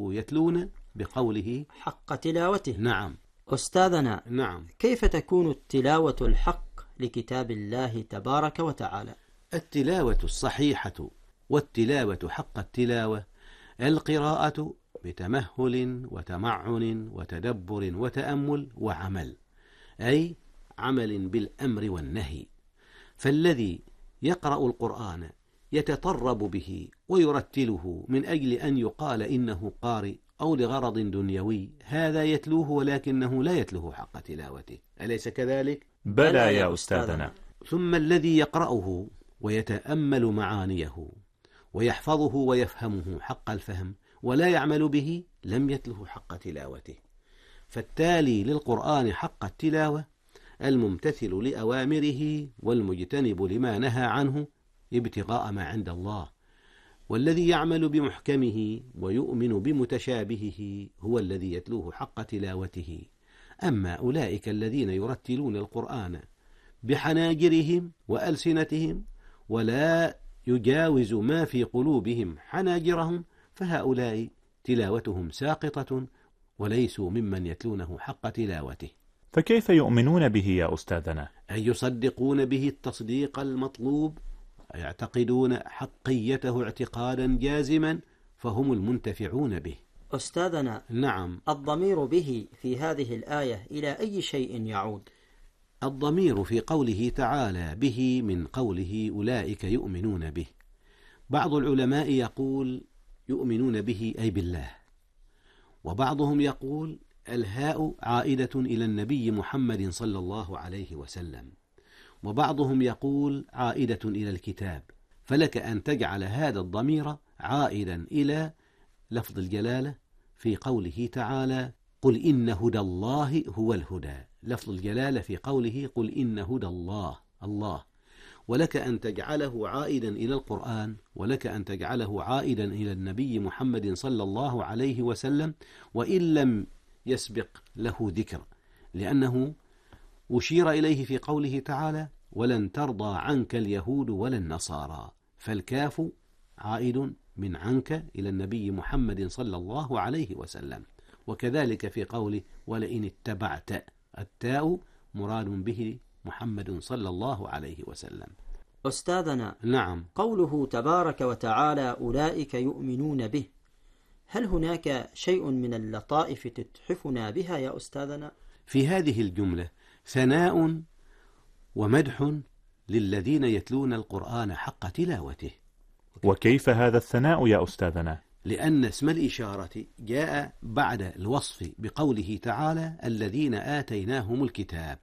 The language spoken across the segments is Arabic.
تجده يتلون بقوله حق تلاوته. نعم. أستاذنا، نعم. كيف تكون التلاوة الحق لكتاب الله تبارك وتعالى؟ التلاوة الصحيحة والتلاوة حق التلاوة القراءة بتمهل وتمعن وتدبر وتأمل وعمل، أي عمل بالأمر والنهي. فالذي يقرأ القرآن يتطرب به ويرتله من أجل أن يقال إنه قارئ أو لغرض دنيوي، هذا يتلوه ولكنه لا يتلوه حق تلاوته، أليس كذلك؟ بلى يا أستاذنا. ثم الذي يقرأه ويتأمل معانيه ويحفظه ويفهمه حق الفهم ولا يعمل به لم يتله حق تلاوته. فالتالي للقرآن حق التلاوة الممتثل لأوامره والمجتنب لما نهى عنه ابتغاء ما عند الله، والذي يعمل بمحكمه ويؤمن بمتشابهه هو الذي يتلوه حق تلاوته. أما أولئك الذين يرتلون القرآن بحناجرهم وألسنتهم ولا يجاوز ما في قلوبهم حناجرهم، فهؤلاء تلاوتهم ساقطة وليسوا ممن يتلونه حق تلاوته. فكيف يؤمنون به يا أستاذنا؟ أن يصدقون به التصديق المطلوب، يعتقدون حقيته اعتقادا جازما، فهم المنتفعون به. أستاذنا، نعم. الضمير به في هذه الآية إلى أي شيء يعود؟ الضمير في قوله تعالى به من قوله أولئك يؤمنون به. بعض العلماء يقول يؤمنون به أي بالله، وبعضهم يقول الهاء عائدة إلى النبي محمد صلى الله عليه وسلم، وبعضهم يقول عائدة إلى الكتاب. فلك أن تجعل هذا الضمير عائدا إلى لفظ الجلالة في قوله تعالى قل إن هدى الله هو الهدى، لفظ الجلالة في قوله قل إن هدى الله. ولك أن تجعله عائدا إلى القرآن، ولك أن تجعله عائدا إلى النبي محمد صلى الله عليه وسلم، وإن لم يسبق له ذكر، لأنه أشير إليه في قوله تعالى ولن ترضى عنك اليهود ولا النصارى، فالكاف عائد من عنك إلى النبي محمد صلى الله عليه وسلم. وكذلك في قوله ولئن اتبعت، التاء مراد به محمد صلى الله عليه وسلم. أستاذنا، نعم. قوله تبارك وتعالى أولئك يؤمنون به، هل هناك شيء من اللطائف تتحفنا بها يا أستاذنا؟ في هذه الجملة ثناء ومدح للذين يتلون القرآن حق تلاوته. وكيف هذا الثناء يا أستاذنا؟ لأن اسم الإشارة جاء بعد الوصف بقوله تعالى الذين آتيناهم الكتاب،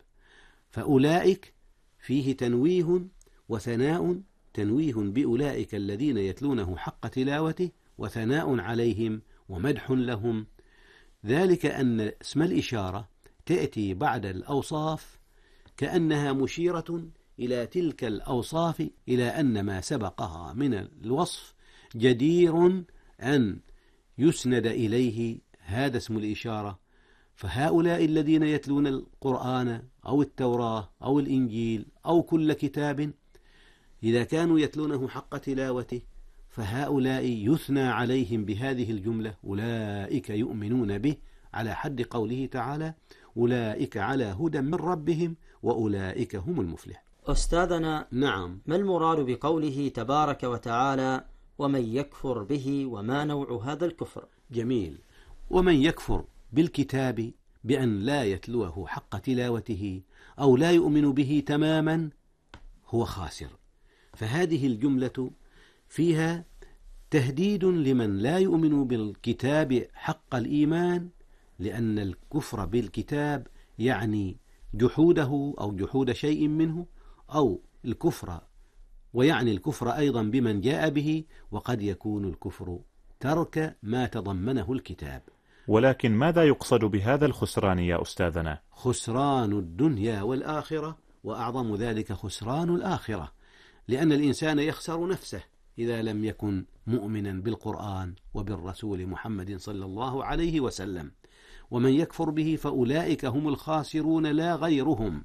فأولئك فيه تنويه وثناء، تنويه بأولئك الذين يتلونه حق تلاوته وثناء عليهم ومدح لهم. ذلك أن اسم الإشارة تأتي بعد الأوصاف كأنها مشيرة إلى تلك الأوصاف، إلى أن ما سبقها من الوصف جدير أن يسند إليه هذا اسم الإشارة. فهؤلاء الذين يتلون القرآن أو التوراة أو الإنجيل أو كل كتاب إذا كانوا يتلونه حق تلاوته، فهؤلاء يثنى عليهم بهذه الجملة أولئك يؤمنون به، على حد قوله تعالى أولئك على هدى من ربهم وأولئك هم المفلحون. أستاذنا، نعم. ما المراد بقوله تبارك وتعالى ومن يكفر به، وما نوع هذا الكفر؟ جميل. ومن يكفر بالكتاب بأن لا يتلوه حق تلاوته أو لا يؤمن به تماما هو خاسر. فهذه الجملة فيها تهديد لمن لا يؤمن بالكتاب حق الإيمان، لأن الكفر بالكتاب يعني جحوده أو جحود شيء منه، أو الكفر ويعني الكفر أيضا بمن جاء به، وقد يكون الكفر ترك ما تضمنه الكتاب. ولكن ماذا يقصد بهذا الخسران يا أستاذنا؟ خسران الدنيا والآخرة، وأعظم ذلك خسران الآخرة، لأن الإنسان يخسر نفسه إذا لم يكن مؤمنا بالقرآن وبالرسول محمد صلى الله عليه وسلم. ومن يكفر به فأولئك هم الخاسرون لا غيرهم،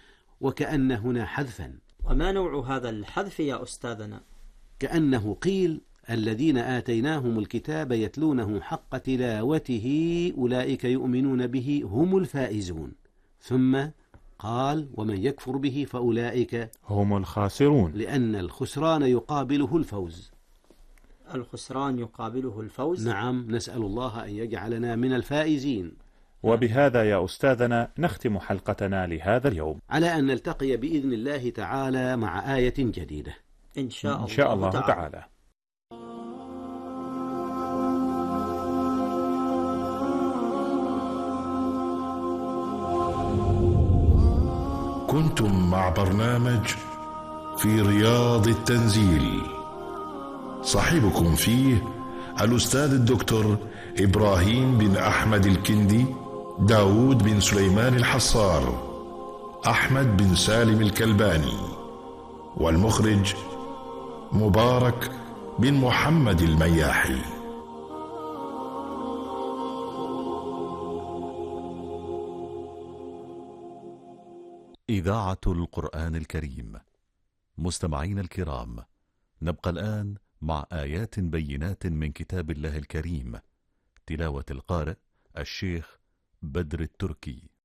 وكأن هنا حذفا. وما نوع هذا الحذف يا أستاذنا؟ كأنه قيل الذين آتيناهم الكتاب يتلونه حق تلاوته أولئك يؤمنون به هم الفائزون. ثم قال ومن يكفر به فأولئك هم الخاسرون، لأن الخسران يقابله الفوز. الخسران يقابله الفوز. نعم، نسأل الله أن يجعلنا من الفائزين. وبهذا يا أستاذنا نختم حلقتنا لهذا اليوم، على أن نلتقي بإذن الله تعالى مع آية جديدة إن شاء الله تعالى. كنتم مع برنامج في رياض التنزيل، صاحبكم فيه الأستاذ الدكتور إبراهيم بن أحمد الكندي، داود بن سليمان الحصار، أحمد بن سالم الكلباني، والمخرج مبارك بن محمد المياحي. إذاعة القرآن الكريم. مستمعين الكرام، نبقى الآن مع آيات بينات من كتاب الله الكريم، تلاوة القارئ الشيخ بدر التركي.